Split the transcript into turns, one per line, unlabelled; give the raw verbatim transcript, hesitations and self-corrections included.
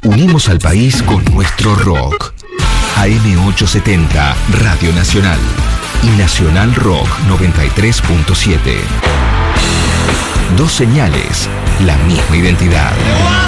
Unimos al país con nuestro rock. A M ochocientos setenta, Radio Nacional. Y Nacional Rock noventa y tres punto siete. Dos señales, la misma identidad.